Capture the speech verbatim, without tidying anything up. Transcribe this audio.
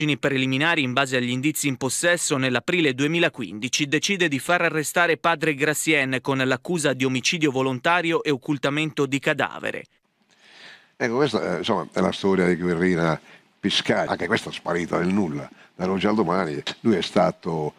preliminari in base agli indizi in possesso, nell'aprile duemilaquindici decide di far arrestare padre Grassien con l'accusa di omicidio volontario e occultamento di cadavere. Ecco, questa eh, insomma, è la storia di Guerrina Piscaglia, anche questa è sparita nel nulla, dall'oggi al domani. Lui è stato